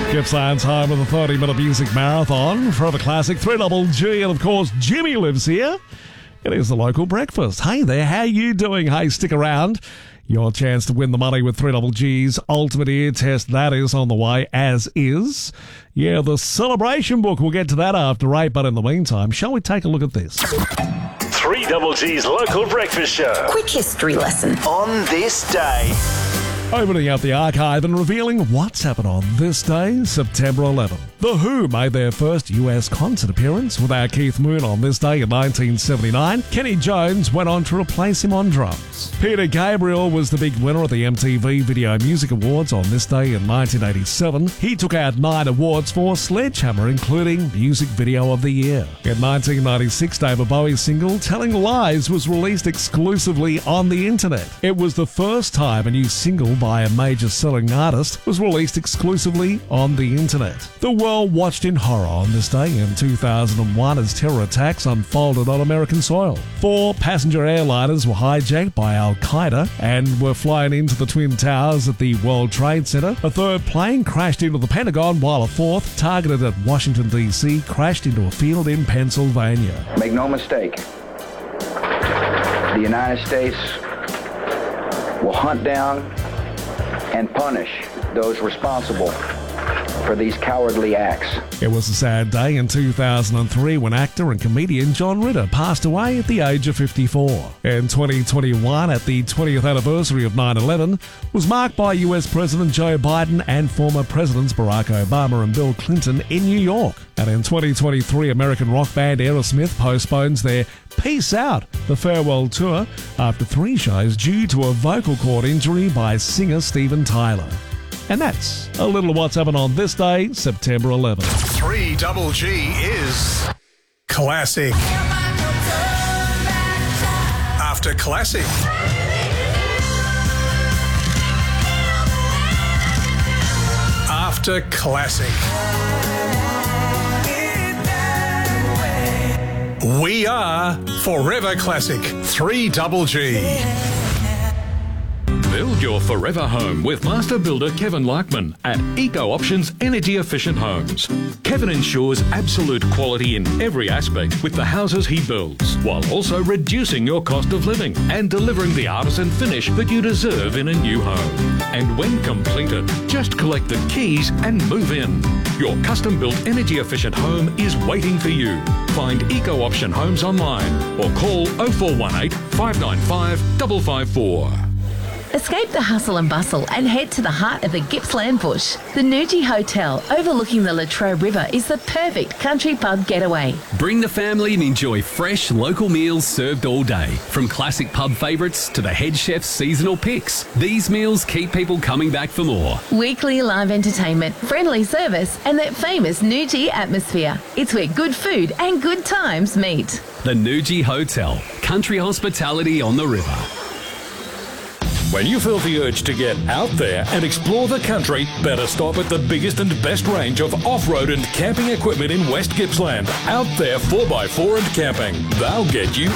Gippsland's home of the 30-minute music marathon. Forever Classic, 3GG, and of course, Jimmy lives here. It is the local breakfast. Hey there, how you doing? Hey, stick around. Your chance to win the money with 3GG's Ultimate Ear Test, that is on the way, as is. Yeah, the celebration book, we'll get to that after 8, but in the meantime, shall we take a look at this? 3GG's local breakfast show. Quick history lesson. On this day. Opening up the archive and revealing what's happened on this day, September 11. The Who made their first US concert appearance without Keith Moon on this day in 1979. Kenny Jones went on to replace him on drums. Peter Gabriel was the big winner at the MTV Video Music Awards on this day in 1987. He took out 9 awards for Sledgehammer, including Music Video of the Year. In 1996, David Bowie's single Telling Lies was released exclusively on the internet. It was the first time a new single by a major selling artist was released exclusively on the internet. The world watched in horror on this day in 2001 as terror attacks unfolded on American soil. 4 passenger airliners were hijacked by Al-Qaeda and were flying into the Twin Towers at the World Trade Center. A 3rd plane crashed into the Pentagon, while a 4th, targeted at Washington, D.C., crashed into a field in Pennsylvania. Make no mistake, the United States will hunt down and punish those responsible for these cowardly acts. It was a sad day in 2003 when actor and comedian John Ritter passed away at the age of 54. In 2021, at the 20th anniversary of 9/11, was marked by US President Joe Biden and former Presidents Barack Obama and Bill Clinton in New York. And in 2023, American rock band Aerosmith postpones their Peace Out, the farewell tour, after 3 shows due to a vocal cord injury by singer Steven Tyler. And that's a little of what's happened on this day, September 11th. 3GG is Classic. After Classic. After Classic. We are Forever Classic 3GG. Build your forever home with master builder Kevin Larkman at Eco Options Energy Efficient Homes. Kevin ensures absolute quality in every aspect with the houses he builds, while also reducing your cost of living and delivering the artisan finish that you deserve in a new home. And when completed, just collect the keys and move in. Your custom-built energy efficient home is waiting for you. Find Eco Option Homes online or call 0418 595 554. Escape the hustle and bustle and head to the heart of the Gippsland bush. The Nuji Hotel, overlooking the Latrobe River, is the perfect country pub getaway. Bring the family and enjoy fresh local meals served all day. From classic pub favourites to the head chef's seasonal picks, these meals keep people coming back for more. Weekly live entertainment, friendly service, and that famous Nuji atmosphere. It's where good food and good times meet. The Nuji Hotel, country hospitality on the river. When you feel the urge to get out there and explore the country, better stop at the biggest and best range of off-road and camping equipment in West Gippsland. Out There 4x4 and Camping. They'll get you